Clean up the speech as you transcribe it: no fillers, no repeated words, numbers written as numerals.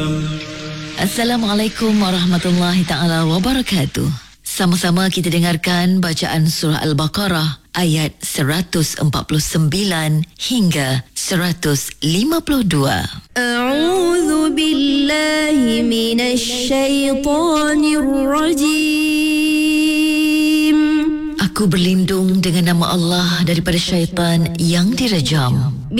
Assalamualaikum warahmatullahi ta'ala wabarakatuh. Sama-sama kita dengarkan bacaan surah Al-Baqarah ayat 149 hingga 152. A'udzu billahi minasy syaithanir rajim. Aku berlindung dengan nama Allah daripada syaitan yang direjam.